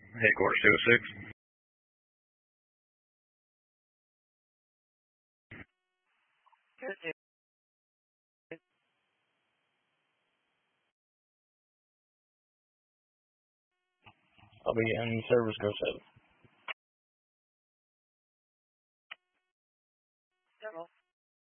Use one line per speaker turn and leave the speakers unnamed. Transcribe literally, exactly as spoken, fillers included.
Headquarters two oh six. I'll be in service go seven.